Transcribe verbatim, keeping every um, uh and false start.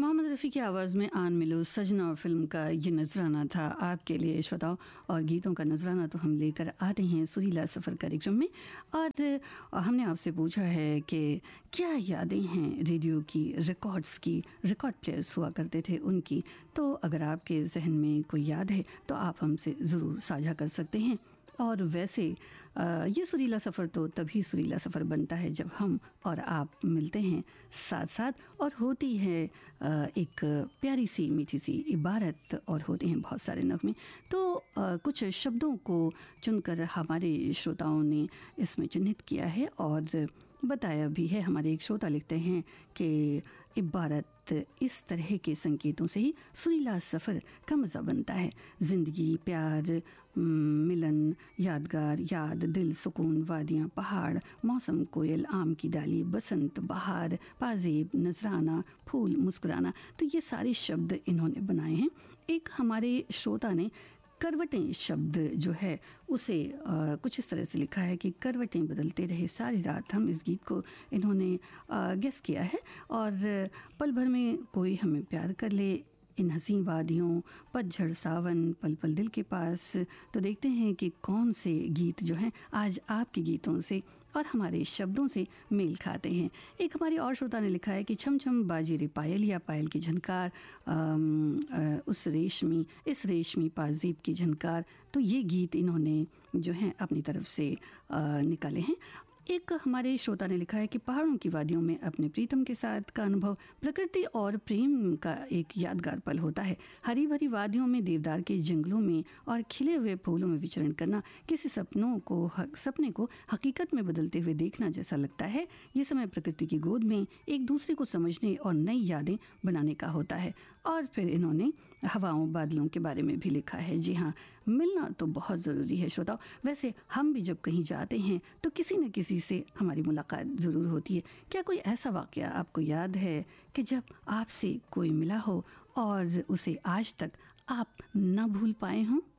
मोहम्मद रफ़ी की आवाज़ में आन मिलो सजना फ़िल्म का ये नजराना था आपके लिए श्रोताओं। और गीतों का नजराना तो हम लेकर आते हैं सुरीला सफ़र कार्यक्रम में। और हमने आपसे पूछा है कि क्या यादें हैं रेडियो की, रिकॉर्ड्स की, रिकॉर्ड प्लेयर्स हुआ करते थे उनकी। तो अगर आपके जहन में कोई याद है तो आप हमसे ज़रूर साझा कर सकते हैं। और वैसे ये सुरीला सफ़र तो तभी सुरीला सफ़र बनता है जब हम और आप मिलते हैं साथ साथ, और होती है एक प्यारी सी मीठी सी इबारत और होते हैं बहुत सारे नगमे। तो कुछ शब्दों को चुनकर हमारे श्रोताओं ने इसमें चिन्हित किया है और बताया भी है। हमारे एक श्रोता लिखते हैं कि इबारत इस तरह के संकेतों से ही सुरीला सफ़र का मज़ा बनता है। ज़िंदगी, प्यार, मिलन, यादगार, याद, दिल, सुकून, वादियाँ, पहाड़, मौसम, कोयल, आम की डाली, बसंत, बहार, पाजेब, नजराना, फूल, मुस्कुराना। तो ये सारे शब्द इन्होंने बनाए हैं। एक हमारे श्रोता ने करवटें शब्द जो है उसे आ, कुछ इस तरह से लिखा है कि करवटें बदलते रहे सारी रात। हम इस गीत को इन्होंने गेस किया है। और पल भर में कोई हमें प्यार कर ले, इन हसी वादियों, पतझड़, सावन, पल पल दिल के पास। तो देखते हैं कि कौन से गीत जो हैं आज आपके गीतों से और हमारे शब्दों से मेल खाते हैं। एक हमारे और श्रोता ने लिखा है कि छम छम बाजी रे पायल, या पायल की झनकार, उस रेशमी इस रेशमी पाजेब की झनकार। तो ये गीत इन्होंने जो है अपनी तरफ से निकाले हैं। एक हमारे श्रोता ने लिखा है कि पहाड़ों की वादियों में अपने प्रीतम के साथ का अनुभव प्रकृति और प्रेम का एक यादगार पल होता है। हरी भरी वादियों में, देवदार के जंगलों में और खिले हुए फूलों में विचरण करना किसी सपनों को सपने को हकीकत में बदलते हुए देखना जैसा लगता है। ये समय प्रकृति की गोद में एक दूसरे को समझने और नई यादें बनाने का होता है। और फिर इन्होंने हवाओं, बादलों के बारे में भी लिखा है। जी हाँ, मिलना तो बहुत ज़रूरी है श्रोताओं। वैसे हम भी जब कहीं जाते हैं तो किसी न किसी से हमारी मुलाकात ज़रूर होती है। क्या कोई ऐसा वाक़या आपको याद है कि जब आपसे कोई मिला हो और उसे आज तक आप न भूल पाए हों?